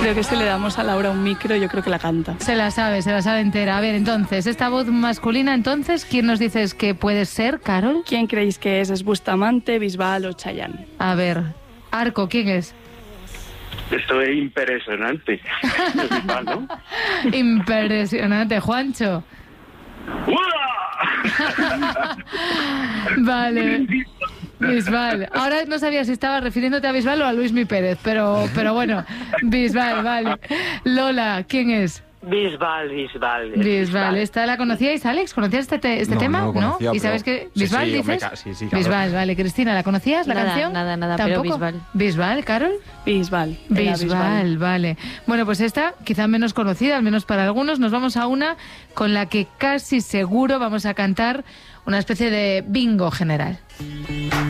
Creo que si le damos a Laura un micro, yo creo que la canta. Se la sabe entera. A ver, entonces, esta voz masculina, entonces, ¿quién nos dices que puede ser, Carol? ¿Quién creéis que es? ¿Es Bustamante, Bisbal o Chayanne? A ver, Arco, ¿quién es? Esto es impresionante. Bisbal, ¿no? Impresionante, Juancho. Vale. Bisbal. Ahora no sabía si estaba refiriéndote a Bisbal o a Luismi Pérez, pero bueno, Bisbal, vale. Lola, ¿quién es? Bisbal. ¿Esta la conocíais, Alex? ¿Conocías este tema? No, conocía, ¿Y sabes qué? Sí, ¿Bisbal sí, dices? sí, claro. Bisbal, vale. Cristina, ¿la conocías la canción? Nada, ¿Tampoco? pero Bisbal. ¿Bisbal, Carol? Bisbal. Bisbal, vale. Bueno, pues esta, quizá menos conocida, al menos para algunos, nos vamos a una con la que casi seguro vamos a cantar una especie de bingo general.